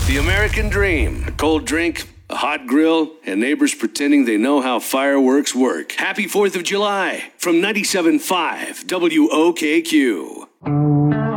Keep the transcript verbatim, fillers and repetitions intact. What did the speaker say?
The American dream. A cold drink, a hot grill, and neighbors pretending they know how fireworks work. Happy fourth of July from ninety-seven point five W O K Q.